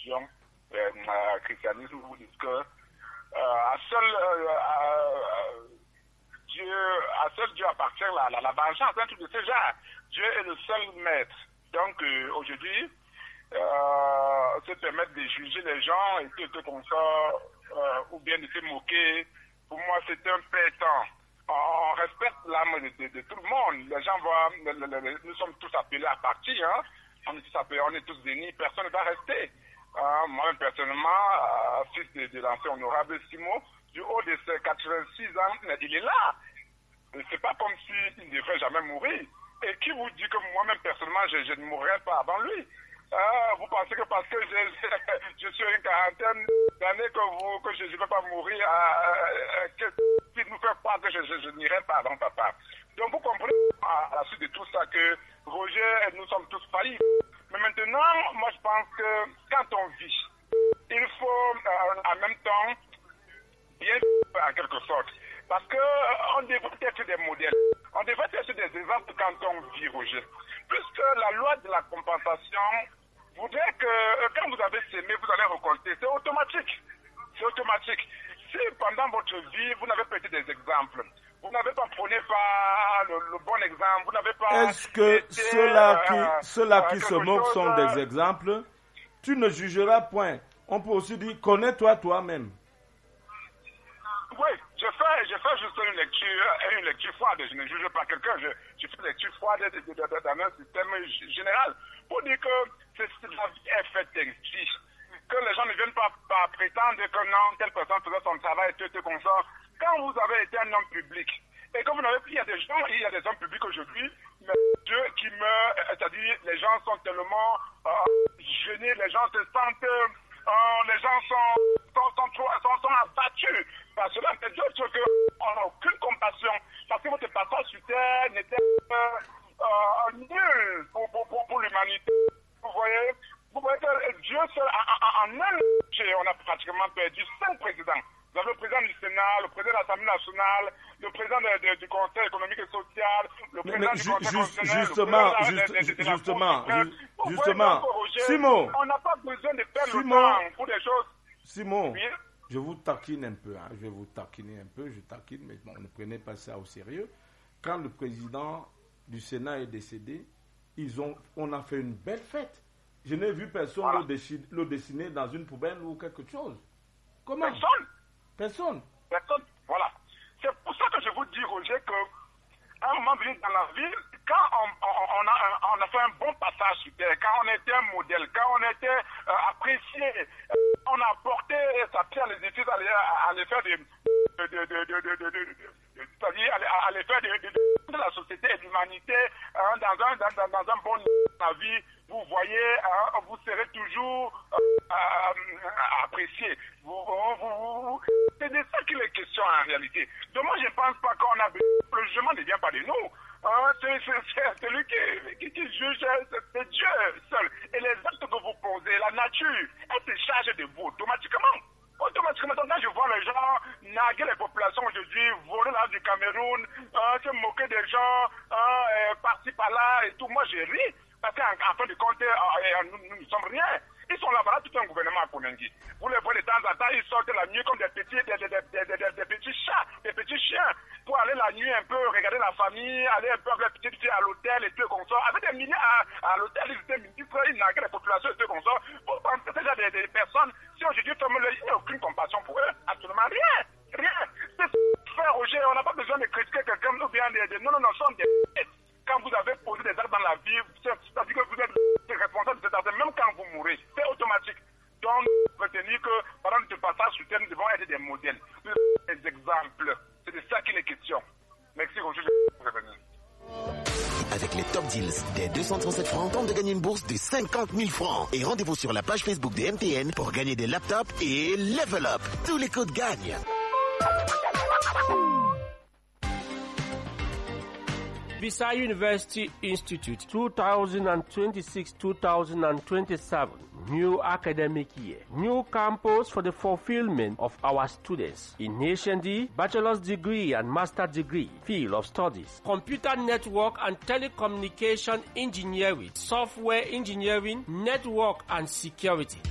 religion, christianisme, vous dites que à seul Dieu appartient la vengeance, un truc de ce genre. Dieu est le seul maître. Donc aujourd'hui, se permettre de juger les gens et tout comme ça, ou bien de se moquer, pour moi c'est un pétant. On respecte l'âme de tout le monde. Les gens voient, nous sommes tous appelés à partir, hein. On est tous unis, personne ne va rester. Moi-même personnellement, fils de l'ancien honorable Simon, du haut de ses 86 ans, il est là. C'est pas comme s'il ne devrait jamais mourir. Et qui vous dit que moi-même personnellement, je ne mourrai pas avant lui? Vous pensez que parce que je suis une quarantaine d'années que je ne vais pas mourir, qui nous fait croire que je n'irai pas avant papa. Donc vous comprenez à la suite de tout ça que Roger et nous sommes tous faillis. Mais maintenant, moi je pense que quand on vit, il faut en même temps bien en quelque sorte. Parce qu'on devrait être des modèles. On devrait être des exemples quand on vit, Roger. Puisque la loi de la compensation voudrait que quand vous avez semé, vous allez récolter. C'est automatique. C'est automatique. Si pendant votre vie, vous n'avez pas été des exemples, vous n'avez pas prôné par le bon exemple, vous n'avez pas... Est-ce que ceux-là qui se moquent sont des exemples? Tu ne jugeras point. On peut aussi dire, connais-toi toi-même. Oui, je fais juste une lecture froide. Je ne juge pas quelqu'un. Je fais une lecture froide dans un système général. Pour dire que la vie est faite ainsi. Que les gens ne viennent pas prétendre que non, telle personne faisait son travail et tout comme ça. Quand vous avez été un homme public, et que vous n'avez plus, il y a des hommes publics aujourd'hui, mais Dieu qui meurt, c'est-à-dire les gens sont tellement gênés, les gens se sentent, les gens sont abattus. Parce que là, c'est d'autres qu'on n'a aucune compassion. Parce que votre passage sur terre n'était nul pour l'humanité. Vous voyez que Dieu seul, en un on a pratiquement perdu 5 présidents. Vous avez le président du Sénat, le président de l'Assemblée nationale, le président du Conseil économique et social, le président du Conseil constitutionnel, justement, Simon, on n'a pas besoin de perdre le temps pour des choses. Simon, oui? Je vous taquine un peu, je vais vous taquiner un peu, je taquine, mais bon, ne prenez pas ça au sérieux. Quand le président du Sénat est décédé, on a fait une belle fête. Je n'ai vu personne le dessiner dans une poubelle ou quelque chose. Comment? Personne. Voilà. C'est pour ça que je vous dis, Roger, qu'à un moment donné dans la vie, quand on a fait un bon passage sur terre, quand on était un modèle, quand on était apprécié, on a apporté sa pierre à l'édifice à l'effet à l'effet de la société et de l'humanité, dans un bon la vie, vous voyez, vous serez toujours apprécié. C'est de ça qu'il est question en réalité. Donc moi je ne pense pas qu'on a le jugement ne vient pas de nous. C'est celui qui juge, c'est Dieu seul. Et les actes que vous posez, la nature, elle se charge de vous automatiquement. Automatiquement, quand je vois les gens naguer les populations aujourd'hui, voler l'argent du Cameroun, se moquer des gens, par-ci par-là et tout, moi je ris. Parce qu'en fin de compte, nous ne sommes rien. Ils sont là-bas, tout un gouvernement à Konengi. Vous les voyez de temps en temps, ils sortent la nuit comme des petits chats, des petits chiens, pour aller la nuit un peu regarder la famille, aller un peu avec les petites filles à l'hôtel et tout comme ça. Avec des milliers à l'hôtel, ils étaient ministres, ils naguaient les populations et tout comme ça. Vous pensez déjà des personnes, si aujourd'hui il n'y a aucune compassion pour eux, absolument rien. C'est frère Roger, on n'a pas besoin de critiquer quelqu'un ou bien non, ce sont des bêtes. Quand vous avez posé des actes dans la vie, c'est-à-dire que vous êtes responsable de cet acte, même quand vous mourrez, c'est automatique. Donc, retenir que pendant notre passage sur terre, nous devons être des modèles, des exemples. C'est de ça qu'il est question. Merci, Roger, je vais revenir. Avec les top deals des 237 francs, tente de gagner une bourse de 50 000 francs. Et rendez-vous sur la page Facebook de MTN pour gagner des laptops et level up. Tous les codes gagnent. Visayas University Institute 2026-2027 new academic year. New campus for the fulfillment of our students in HND, bachelor's degree and master's degree, field of studies, computer network and telecommunication engineering, software engineering, network and security.